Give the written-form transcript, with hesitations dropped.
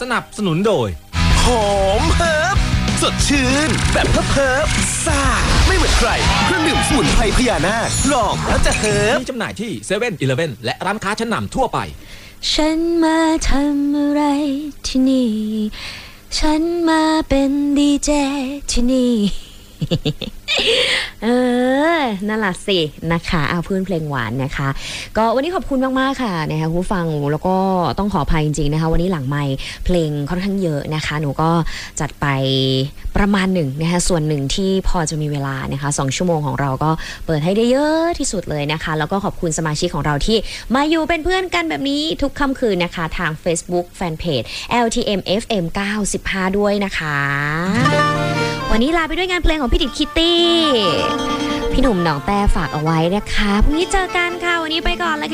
นับสนุนโดยหอมเฮิร์บสดชื่นแบบเฮิร์บซ่าไม่เหมือนใครเครื่องดื่มสมุนไพรพญานาคลองแล้วจะเฮิร์บมีจำหน่ายที่เซเว่นอีเลฟเว่นและร้านค้าชั้นนำทั่วไปฉันมาทำอะไรที่นี่ฉันมาเป็นดีเจที่นี่นั่นล่ะสินะคะเอาพื้นเพลงหวานนะคะก็วันนี้ขอบคุณมากๆค่ะนะคะผู้ฟังแล้วก็ต้องขออภัยจริงๆนะคะวันนี้หลังไมค์เพลงค่อนข้างเยอะนะคะหนูก็จัดไปประมาณหนึ่งนะคะส่วนหนึ่งที่พอจะมีเวลานะคะ2 ชั่วโมงของเราก็เปิดให้ได้เยอะที่สุดเลยนะคะแล้วก็ขอบคุณสมาชิกของเราที่มาอยู่เป็นเพื่อนกันแบบนี้ทุกค่ำคืนนะคะทาง Facebook Fanpage LTM FM 95ด้วยนะคะวันนี้ลาไปด้วยงานเพลงของพี่ดิดคิตตี้พี่หนุ่มหนองแต้ฝากเอาไว้นะคะพรุ่งนี้เจอกันค่ะวันนี้ไปก่อนแล้ว